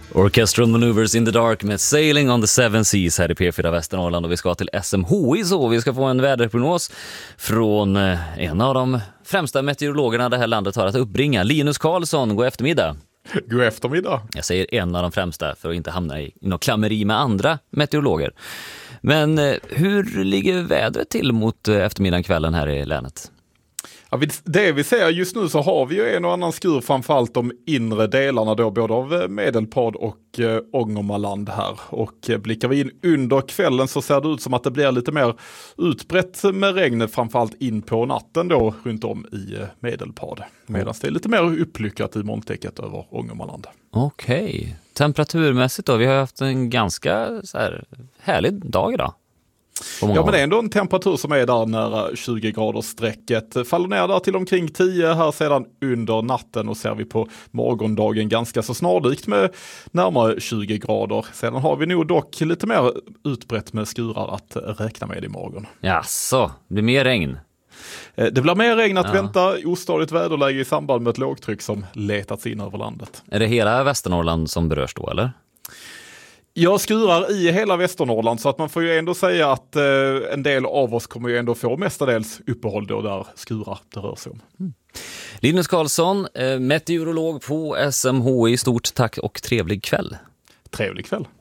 Orchestral Maneuvers in the Dark med Sailing on the Seven Seas här i P4 Västernorrland, och vi ska till SMHI, så vi ska få en väderprognos från en av de främsta meteorologerna det här landet har att uppbringa. Linus Karlsson, god eftermiddag. God eftermiddag. Jag säger en av de främsta för att inte hamna i något klammeri med andra meteorologer. Men hur ligger vädret till mot eftermiddagen, kvällen här i länet? Ja, det vi ser just nu så har vi ju en och annan skur, framförallt de inre delarna då, både av Medelpad och Ångermanland här. Och blickar vi in under kvällen så ser det ut som att det blir lite mer utbrett med regn, framförallt in på natten då runt om i Medelpad. Medan det är lite mer upplyckat i molntäcket över Ångermanland. Okej. Temperaturmässigt då, vi har haft en ganska så här härlig dag idag. Ja, men det är ändå en temperatur som är där nära 20 graders strecket. Faller ner där till omkring 10 här sedan under natten, och ser vi på morgondagen ganska så snarlikt med närmare 20 grader. Sedan har vi nog dock lite mer utbrett med skurar att räkna med imorgon. Jaså, det blir mer regn? Det blir mer regn att vänta, ostadigt väderläge i samband med ett lågtryck som letats in över landet. Är det hela Västernorrland som berörs då, eller? Jag skurar i hela Västernorrland, så att man får ju ändå säga att en del av oss kommer ju ändå få mestadels uppehåll då där skurar det rör sig om. Linus Karlsson, meteorolog på SMHI, stort tack och trevlig kväll. Trevlig kväll.